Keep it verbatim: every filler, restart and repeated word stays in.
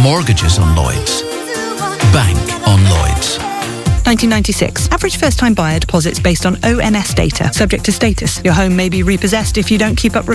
Mortgages on Lloyds. Bank on Lloyds. nineteen ninety-six. Average first-time buyer deposits based on O N S data. Subject to status. Your home may be repossessed if you don't keep up